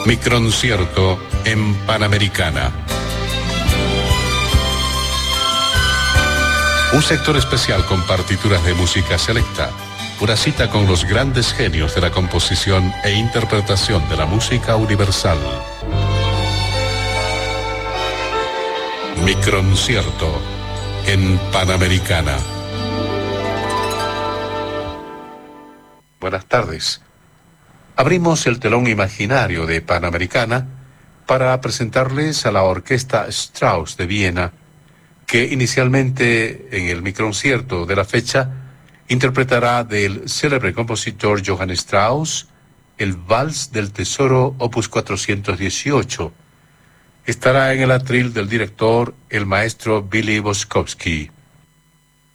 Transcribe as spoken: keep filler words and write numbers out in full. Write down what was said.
Microncierto en Panamericana. Un sector especial con partituras de música selecta. Una cita con los grandes genios de la composición e interpretación de la música universal. Microncierto en Panamericana. Buenas tardes. Abrimos el telón imaginario de Panamericana para presentarles a la Orquesta Strauss de Viena, que inicialmente en el microncierto de la fecha interpretará del célebre compositor Johann Strauss el Vals del Tesoro opus cuatrocientos dieciocho. Estará en el atril del director, el maestro Billy Boskovsky.